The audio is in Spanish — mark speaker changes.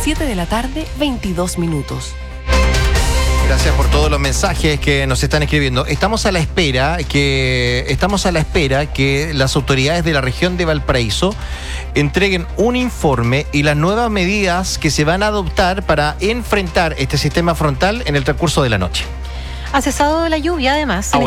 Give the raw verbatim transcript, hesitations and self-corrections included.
Speaker 1: siete de la tarde, veintidós minutos.
Speaker 2: Gracias por todos los mensajes que nos están escribiendo. Estamos a la espera que estamos a la espera que las autoridades de la región de Valparaíso entreguen un informe y las nuevas medidas que se van a adoptar para enfrentar este sistema frontal en el transcurso de la noche.
Speaker 3: Ha cesado la lluvia, además,
Speaker 2: Ah,
Speaker 3: en